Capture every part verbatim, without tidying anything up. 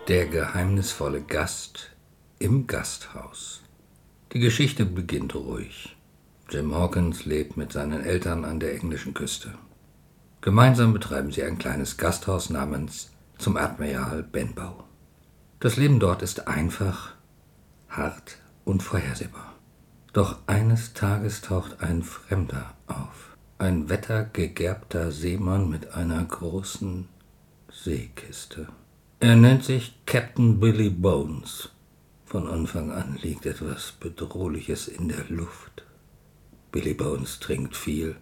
Der geheimnisvolle Gast im Gasthaus. Die Geschichte beginnt ruhig. Jim Hawkins lebt mit seinen Eltern an der englischen Küste. Gemeinsam betreiben sie ein kleines Gasthaus namens Zum Admiral Benbow. Das Leben dort ist einfach, hart und vorhersehbar. Doch eines Tages taucht ein Fremder auf. Ein wettergegerbter Seemann mit einer großen Seekiste. Er nennt sich Captain Billy Bones. Von Anfang an liegt etwas Bedrohliches in der Luft. Billy Bones trinkt viel,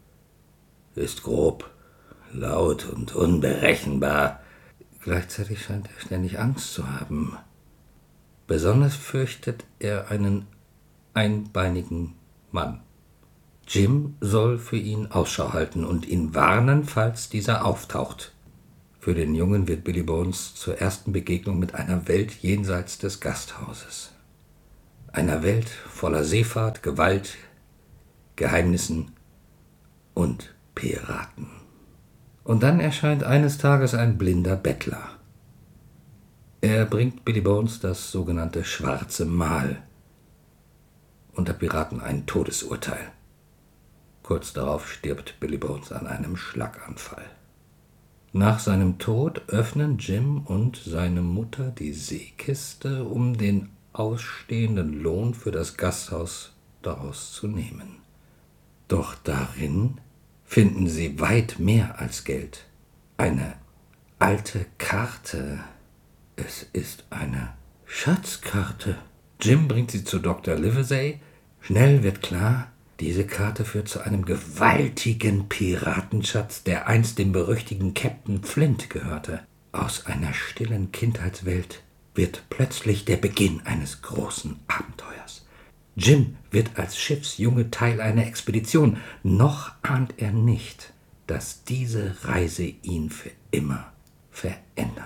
ist grob, laut und unberechenbar. Gleichzeitig scheint er ständig Angst zu haben. Besonders fürchtet er einen einbeinigen Mann. Jim soll für ihn Ausschau halten und ihn warnen, falls dieser auftaucht. Für den Jungen wird Billy Bones zur ersten Begegnung mit einer Welt jenseits des Gasthauses. Einer Welt voller Seefahrt, Gewalt, Geheimnissen und Piraten. Und dann erscheint eines Tages ein blinder Bettler. Er bringt Billy Bones das sogenannte schwarze Mahl. Unter Piraten ein Todesurteil. Kurz darauf stirbt Billy Bones an einem Schlaganfall. Nach seinem Tod öffnen Jim und seine Mutter die Seekiste, um den ausstehenden Lohn für das Gasthaus daraus zu nehmen. Doch darin finden sie weit mehr als Geld. Eine alte Karte. Es ist eine Schatzkarte. Jim bringt sie zu Doktor Livesey. Schnell wird klar, diese Karte führt zu einem gewaltigen Piratenschatz, der einst dem berüchtigten Captain Flint gehörte. Aus einer stillen Kindheitswelt wird plötzlich der Beginn eines großen Abenteuers. Jim wird als Schiffsjunge Teil einer Expedition. Noch ahnt er nicht, dass diese Reise ihn für immer verändern